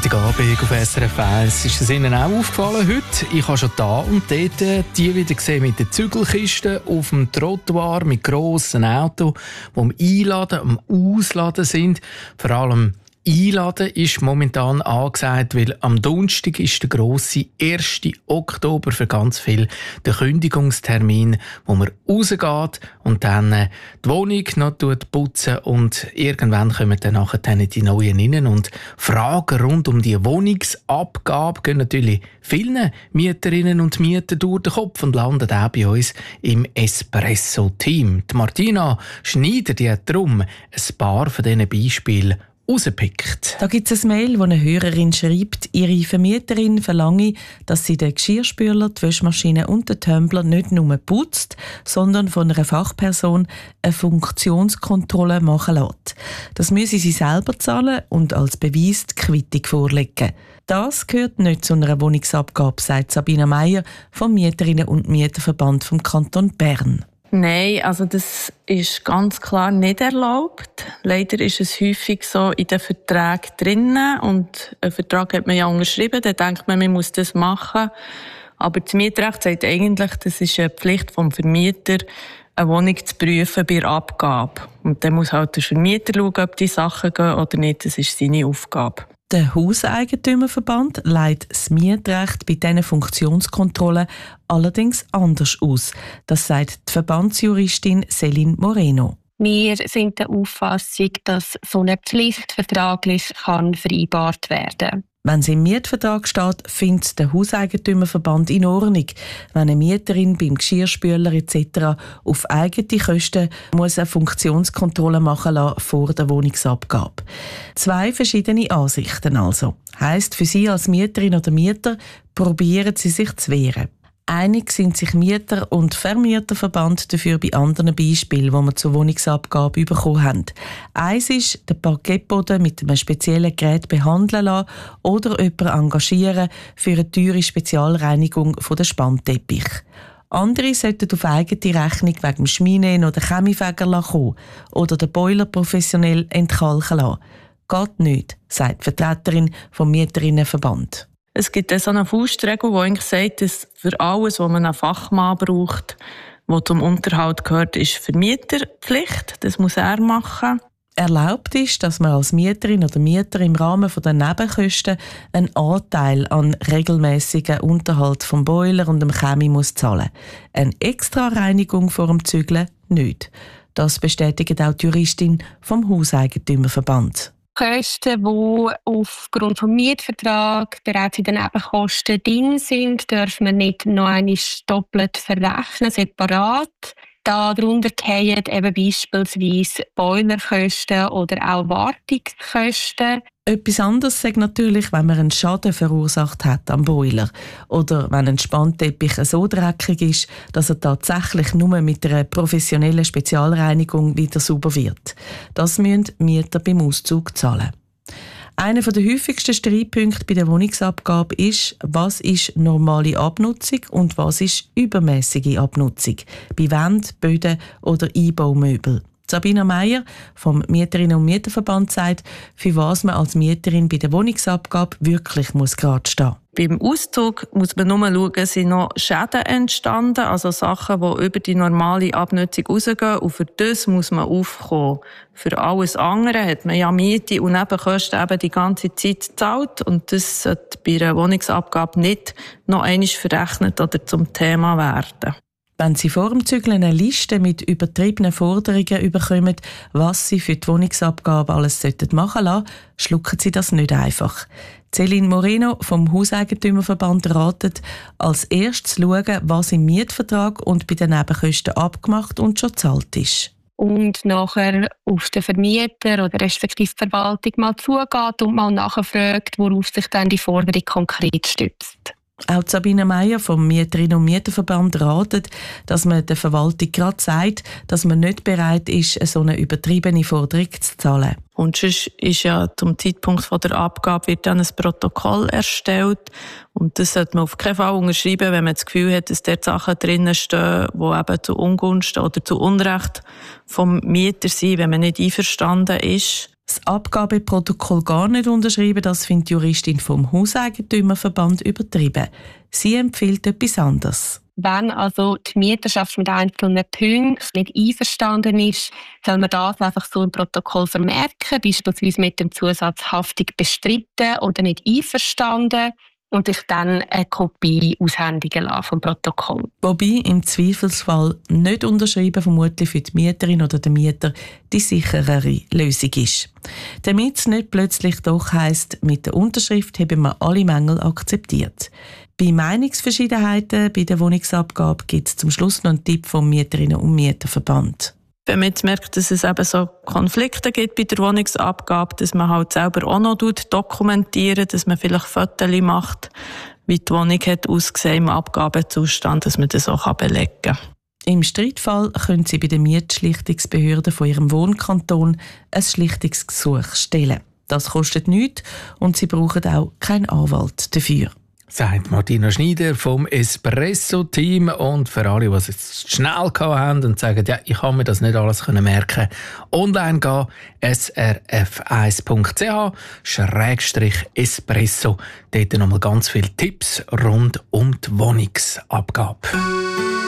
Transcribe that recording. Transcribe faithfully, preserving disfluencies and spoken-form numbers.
Freitagabend auf S R F eins. Ist es Ihnen auch aufgefallen heute? Ich habe schon da und dort die wieder gesehen mit den Zügelkisten auf dem Trottoir mit grossen Autos, die am Einladen, am Ausladen sind. Vor allem Einladen ist momentan angesagt, weil am Donnerstag ist der grosse erste Oktober für ganz viel der Kündigungstermin, wo man rausgeht und dann die Wohnung noch putzen und irgendwann kommen dann nachher die neuen rein. Und Fragen rund um die Wohnungsabgabe gehen natürlich vielen Mieterinnen und Mietern durch den Kopf und landen auch bei uns im Espresso-Team. Die Martina Schneider, die hat darum ein paar von diesen Beispielen rausgepickt. Da gibt es ein Mail, wo eine Hörerin schreibt, ihre Vermieterin verlange, dass sie den Geschirrspüler, die Waschmaschine und den Tumbler nicht nur putzt, sondern von einer Fachperson eine Funktionskontrolle machen lässt. Das müsse sie selber zahlen und als Beweis die Quittung vorlegen. Das gehört nicht zu einer Wohnungsabgabe, sagt Sabina Meier vom Mieterinnen- und Mieterverband vom Kanton Bern. Nein, also das ist ganz klar nicht erlaubt. Leider ist es häufig so in den Verträgen drinnen und einen Vertrag hat man ja unterschrieben, dann denkt man, man muss das machen. Aber das Mietrecht sagt eigentlich, das ist eine Pflicht vom Vermieter, eine Wohnung zu prüfen bei der Abgabe. Und dann muss halt der Vermieter schauen, ob die Sachen gehen oder nicht. Das ist seine Aufgabe. Der Hauseigentümerverband legt das Mietrecht bei diesen Funktionskontrollen allerdings anders aus. Das sagt die Verbandsjuristin Céline Moreno. Wir sind der Auffassung, dass so eine Pflicht vertraglich kann vereinbart werden kann. Wenn es im Mietvertrag steht, findet der Hauseigentümerverband in Ordnung. Wenn eine Mieterin beim Geschirrspüler et cetera auf eigene Kosten muss eine Funktionskontrolle machen lassen vor der Wohnungsabgabe. Zwei verschiedene Ansichten also. Heisst für Sie als Mieterin oder Mieter, probieren Sie sich zu wehren. Einig sind sich Mieter- und Vermieterverband dafür bei anderen Beispielen, die wir zur Wohnungsabgabe bekommen haben. Eins ist, den Parkettboden mit einem speziellen Gerät behandeln lassen oder jemanden engagieren für eine teure Spezialreinigung der Spannteppich. Andere sollten auf eigene Rechnung wegen dem Schminen oder Chemiefeger kommen oder den Boiler professionell entkalken lassen. Geht nicht, sagt die Vertreterin vom Mieterinnenverband. Es gibt so eine Faustregel, die eigentlich sagt, dass für alles, was man einen Fachmann braucht, der zum Unterhalt gehört, ist Vermieterpflicht. Das muss er machen. Erlaubt ist, dass man als Mieterin oder Mieter im Rahmen der Nebenkosten einen Anteil an regelmäßigen Unterhalt vom Boiler und dem Chemie muss zahlen. Eine Extra-Reinigung vor dem Zügeln nicht. Das bestätigt auch die Juristin vom Hauseigentümerverband. Kosten, die aufgrund des Mietvertrags bereits in den Nebenkosten drin sind, dürfen wir nicht noch einmal doppelt verrechnen, separat. Darunter fallen eben beispielsweise Boilerkosten oder auch Wartungskosten. Etwas anderes sagt natürlich, wenn man einen Schaden verursacht hat am Boiler oder wenn ein Spannteppich so dreckig ist, dass er tatsächlich nur mit einer professionellen Spezialreinigung wieder sauber wird. Das müssen Mieter beim Auszug zahlen. Einer der häufigsten Streitpunkte bei der Wohnungsabgabe ist, was ist normale Abnutzung und was ist übermäßige Abnutzung bei Wänden, Böden oder Einbaumöbeln. Sabina Meier vom Mieterinnen- und Mieterverband sagt, für was man als Mieterin bei der Wohnungsabgabe wirklich muss gerade stehen. Beim Auszug muss man nur schauen, sind noch Schäden entstanden, also Sachen, die über die normale Abnutzung rausgehen. Und für das muss man aufkommen. Für alles andere hat man ja Miete und Nebenkosten eben die ganze Zeit gezahlt. Und das sollte bei einer Wohnungsabgabe nicht noch einmal verrechnet oder zum Thema werden. Wenn Sie vor dem Zügeln eine Liste mit übertriebenen Forderungen bekommen, was Sie für die Wohnungsabgabe alles machen lassen sollten, schlucken Sie das nicht einfach. Céline Moreno vom Hauseigentümerverband ratet, als erstes zu schauen, was im Mietvertrag und bei den Nebenkosten abgemacht und schon gezahlt ist. Und nachher auf den Vermieter oder respektive die Verwaltung mal zugeht und mal nachfragt, worauf sich dann die Forderung konkret stützt. Auch Sabina Meier vom Mieterinnen- und Mieterverband ratet, dass man der Verwaltung gerade sagt, dass man nicht bereit ist, so eine übertriebene Forderung zu zahlen. Und sonst ist ja zum Zeitpunkt der Abgabe wird dann ein Protokoll erstellt. Und das sollte man auf keinen Fall unterschreiben, wenn man das Gefühl hat, dass dort Sachen drinnen stehen, die eben zu Ungunsten oder zu Unrecht vom Mieter sind, wenn man nicht einverstanden ist. Das Abgabeprotokoll gar nicht unterschreiben, das findet die Juristin vom Hauseigentümerverband übertrieben. Sie empfiehlt etwas anderes. Wenn also die Mieterschaft mit einzelnen Punkten nicht einverstanden ist, soll man das einfach so im Protokoll vermerken, beispielsweise mit dem Zusatz Haftung bestritten oder nicht einverstanden, und sich dann eine Kopie aushändigen lassen vom Protokoll. Wobei im Zweifelsfall nicht unterschreiben vermutlich für die Mieterin oder den Mieter die sicherere Lösung ist. Damit es nicht plötzlich doch heisst, mit der Unterschrift haben wir alle Mängel akzeptiert. Bei Meinungsverschiedenheiten bei der Wohnungsabgabe gibt es zum Schluss noch einen Tipp vom Mieterinnen- und Mieterverband. Wenn man jetzt merkt, dass es eben so Konflikte gibt bei der Wohnungsabgabe, dass man halt selber auch noch dokumentieren, dass man vielleicht Fotos macht, wie die Wohnung hat ausgesehen im Abgabezustand, dass man das auch belegen kann. Im Streitfall können Sie bei der Mietschlichtungsbehörde von Ihrem Wohnkanton ein Schlichtungsgesuch stellen. Das kostet nichts und Sie brauchen auch keinen Anwalt dafür. Sagt Martina Schneider vom Espresso-Team. Und für alle, die es jetzt schnell haben und sagen, ja, ich kann mir das nicht alles merken, online gehen, s r f eins punkt c h Schrägstrich Espresso. Dort nochmal ganz viele Tipps rund um die Wohnungsabgabe.